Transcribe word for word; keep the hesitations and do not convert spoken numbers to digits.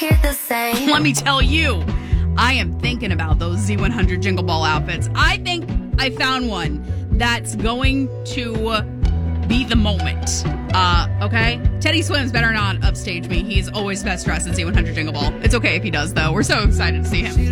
hear the same. Let me tell you, I am thinking about those Z one hundred Jingle Ball outfits. I think I found one that's going to be the moment. Uh, okay? Teddy Swims better not upstage me. He's always best dressed in Z one hundred Jingle Ball. It's okay if he does, though. We're so excited to see him.